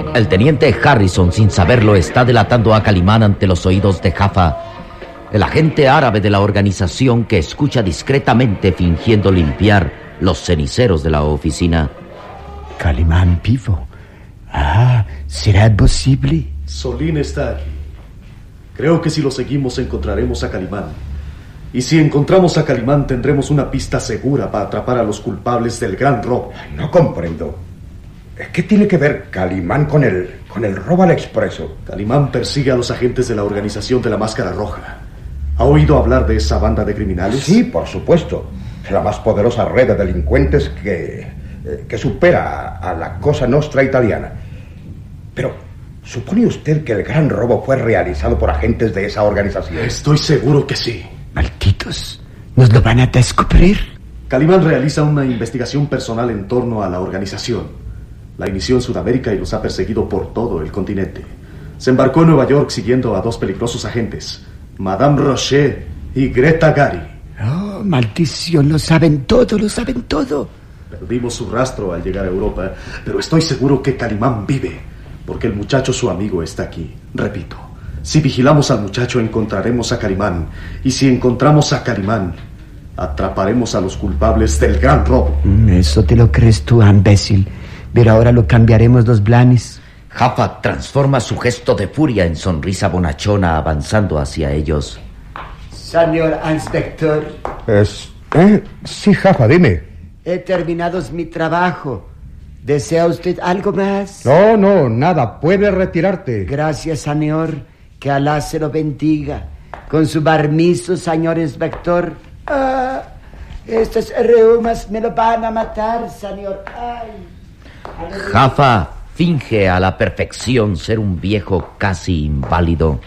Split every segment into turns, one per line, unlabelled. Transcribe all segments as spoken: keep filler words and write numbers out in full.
El teniente Harrison, sin saberlo, está delatando a Calimán ante los oídos de Jaffa, el agente árabe de la organización que escucha discretamente fingiendo limpiar los ceniceros de la oficina.
Calimán vivo. Ah, ¿será posible?
Solín está aquí. Creo que si lo seguimos encontraremos a Calimán. Y si encontramos a Calimán tendremos una pista segura para atrapar a los culpables del gran robo.
No comprendo. ¿Qué tiene que ver Calimán con el, con el robo al expreso?
Calimán persigue a los agentes de la organización de la Máscara Roja. ¿Ha oído hablar de esa banda de criminales?
Sí, por supuesto. La más poderosa red de delincuentes que, eh, que supera a, a la Cosa Nostra italiana. Pero, ¿supone usted que el gran robo fue realizado por agentes de esa organización?
Estoy seguro que sí.
Malditos, ¿nos lo van a descubrir?
Calimán realiza una investigación personal en torno a la organización. La inició en Sudamérica y los ha perseguido por todo el continente. Se embarcó en Nueva York siguiendo a dos peligrosos agentes, Madame Rocher y Greta Gary.
Oh, maldición, lo saben todo, lo saben todo.
Perdimos su rastro al llegar a Europa, pero estoy seguro que Calimán vive, porque el muchacho, su amigo, está aquí. Repito, si vigilamos al muchacho encontraremos a Calimán, y si encontramos a Calimán, atraparemos a los culpables del gran robo.
Eso te lo crees tú, imbécil. Pero ahora lo cambiaremos los planes.
Jaffa transforma su gesto de furia en sonrisa bonachona avanzando hacia ellos.
Señor inspector.
Es... ¿Eh? Sí, Jaffa, dime.
He terminado mi trabajo. ¿Desea usted algo más?
No, no, nada. Puede retirarte.
Gracias, señor. Que Alá se lo bendiga. Con su permiso, señor inspector. Ah, estos reumas me lo van a matar, señor. Ay.
Jaffa finge a la perfección ser un viejo casi inválido.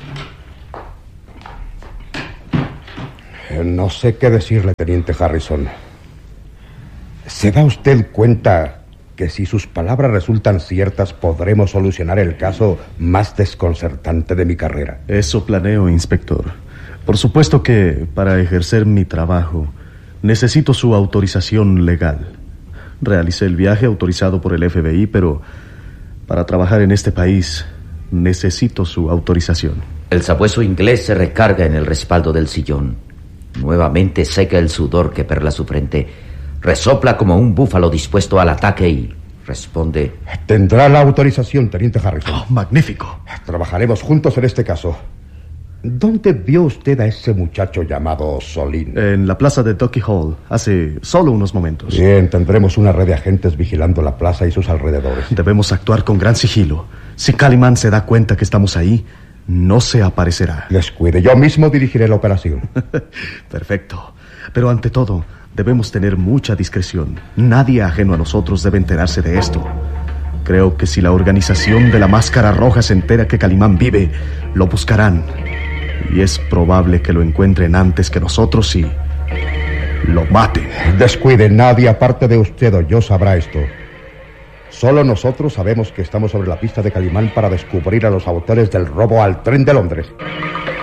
No sé qué decirle, teniente Harrison. ¿Se da usted cuenta que si sus palabras resultan ciertas podremos solucionar el caso más desconcertante de mi carrera?
Eso planeo, inspector. Por supuesto que para ejercer mi trabajo necesito su autorización legal. Realicé el viaje autorizado por el F B I, pero para trabajar en este país necesito su autorización.
El sabueso inglés se recarga en el respaldo del sillón. Nuevamente seca el sudor que perla su frente. Resopla como un búfalo dispuesto al ataque y responde:
Tendrá la autorización, teniente Harrison.
Oh, magnífico.
Trabajaremos juntos en este caso. ¿Dónde vio usted a ese muchacho llamado Solín?
En la plaza de Ducky Hall, hace solo unos momentos.
Bien, tendremos una red de agentes vigilando la plaza y sus alrededores.
Debemos actuar con gran sigilo. Si Calimán se da cuenta que estamos ahí, no se aparecerá.
Descuide, yo mismo dirigiré la operación.
Perfecto. Pero ante todo, debemos tener mucha discreción. Nadie ajeno a nosotros debe enterarse de esto. Creo que si la organización de la Máscara Roja se entera que Calimán vive, lo buscarán. Y es probable que lo encuentren antes que nosotros y lo maten.
Descuide, nadie aparte de usted o yo sabrá esto. Solo nosotros sabemos que estamos sobre la pista de Calimán para descubrir a los autores del robo al tren de Londres.